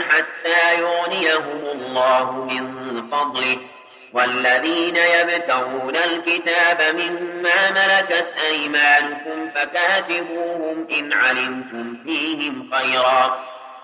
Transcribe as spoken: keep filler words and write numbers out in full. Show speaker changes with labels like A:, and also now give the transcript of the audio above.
A: حتى يغنيهم الله من فضله والذين يبتغون الكتاب مما ملكت أيمانكم فكاتبوهم إن علمتم فيهم خيرا